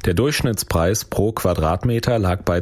Der Durchschnittspreis pro Quadratmeter lag bei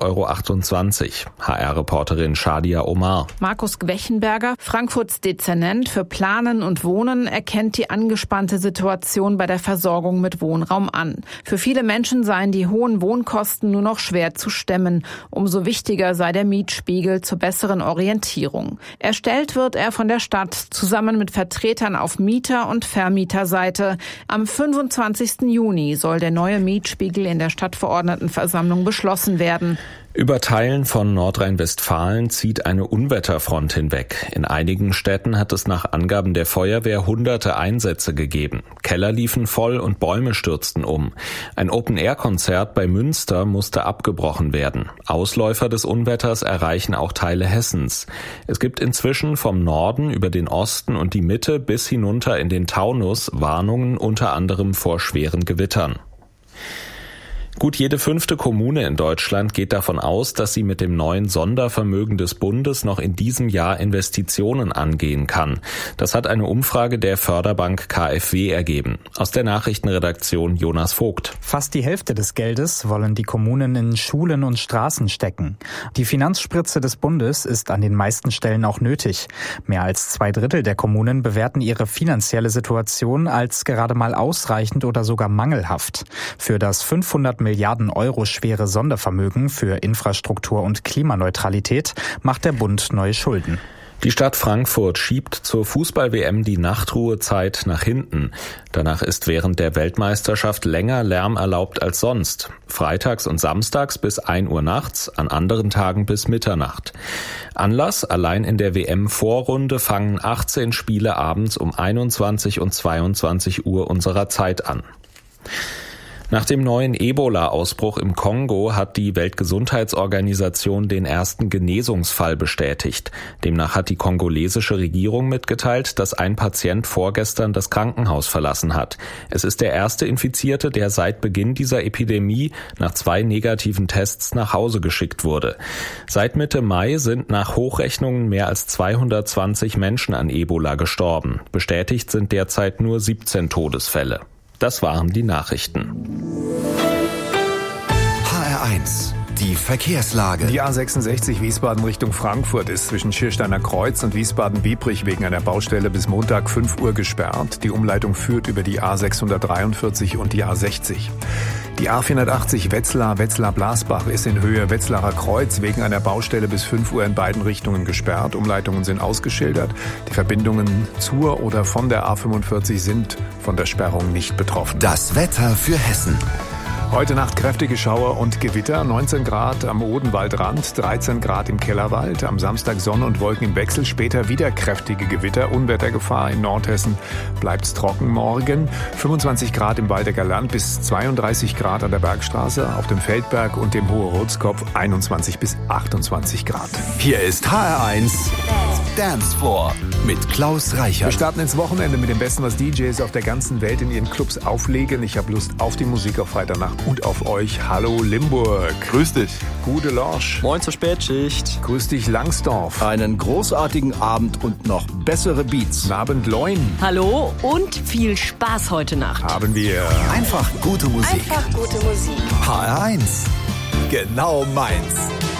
12,28 €. HR-Reporterin Shadia Omar. Markus Gwechenberger, Frankfurts Dezernent für Planen und Wohnen, erkennt die angespannte Situation bei der Versorgung mit Wohnraum an. Für viele Menschen seien die hohen Wohnkosten nur noch schwer zu stemmen. Umso wichtiger sei der Mietspiegel zur besseren Orientierung. Erstellt wird er von der Stadt zusammen mit Vertretern auf Mieter- und Vermieterseite. Am 25. Juni soll der neue Mietspiegel in der Stadtverordnetenversammlung beschlossen werden. Über Teilen von Nordrhein-Westfalen zieht eine Unwetterfront hinweg. In einigen Städten hat es nach Angaben der Feuerwehr hunderte Einsätze gegeben. Keller liefen voll und Bäume stürzten um. Ein Open-Air-Konzert bei Münster musste abgebrochen werden. Ausläufer des Unwetters erreichen auch Teile Hessens. Es gibt inzwischen vom Norden über den Osten und die Mitte bis hinunter in den Taunus Warnungen unter anderem vor schweren Gewittern. Gut jede 5. Kommune in Deutschland geht davon aus, dass sie mit dem neuen Sondervermögen des Bundes noch in diesem Jahr Investitionen angehen kann. Das hat eine Umfrage der Förderbank KfW ergeben. Aus der Nachrichtenredaktion Jonas Vogt. Fast die Hälfte des Geldes wollen die Kommunen in Schulen und Straßen stecken. Die Finanzspritze des Bundes ist an den meisten Stellen auch nötig. Mehr als 2/3 der Kommunen bewerten ihre finanzielle Situation als gerade mal ausreichend oder sogar mangelhaft. Für das 500 Milliarden Euro schwere Sondervermögen für Infrastruktur und Klimaneutralität macht der Bund neue Schulden. Die Stadt Frankfurt schiebt zur Fußball-WM die Nachtruhezeit nach hinten. Danach ist während der Weltmeisterschaft länger Lärm erlaubt als sonst. Freitags und samstags bis 1 Uhr nachts, an anderen Tagen bis Mitternacht. Anlass: allein in der WM-Vorrunde fangen 18 Spiele abends um 21 und 22 Uhr unserer Zeit an. Nach dem neuen Ebola-Ausbruch im Kongo hat die Weltgesundheitsorganisation den ersten Genesungsfall bestätigt. Demnach hat die kongolesische Regierung mitgeteilt, dass ein Patient vorgestern das Krankenhaus verlassen hat. Es ist der erste Infizierte, der seit Beginn dieser Epidemie nach 2 negativen Tests nach Hause geschickt wurde. Seit Mitte Mai sind nach Hochrechnungen mehr als 220 Menschen an Ebola gestorben. Bestätigt sind derzeit nur 17 Todesfälle. Das waren die Nachrichten. HR1, die Verkehrslage. Die A66 Wiesbaden Richtung Frankfurt ist zwischen Schiersteiner Kreuz und Wiesbaden-Biebrich wegen einer Baustelle bis Montag 5 Uhr gesperrt. Die Umleitung führt über die A643 und die A60. Die A480 Wetzlar-Blasbach ist in Höhe Wetzlarer Kreuz wegen einer Baustelle bis 5 Uhr in beiden Richtungen gesperrt. Umleitungen sind ausgeschildert. Die Verbindungen zur oder von der A45 sind von der Sperrung nicht betroffen. Das Wetter für Hessen. Heute Nacht kräftige Schauer und Gewitter, 19 Grad am Odenwaldrand, 13 Grad im Kellerwald, am Samstag Sonne und Wolken im Wechsel, später wieder kräftige Gewitter, Unwettergefahr in Nordhessen, bleibt's trocken morgen, 25 Grad im Waldecker Land bis 32 Grad an der Bergstraße, auf dem Feldberg und dem Hohe Rotskopf 21 bis 28 Grad. Hier ist HR1 Dance Floor mit Klaus Reichert. Wir starten ins Wochenende mit dem Besten, was DJs auf der ganzen Welt in ihren Clubs auflegen. Ich habe Lust auf die Musik auf Freitagnacht und auf euch. Hallo Limburg. Grüß dich. Gute Lorsch. Moin zur Spätschicht. Grüß dich Langsdorf. Einen großartigen Abend und noch bessere Beats. Guten Abend Leun. Hallo und viel Spaß heute Nacht. Haben wir. Einfach gute Musik. Einfach gute Musik. HR1. Genau meins.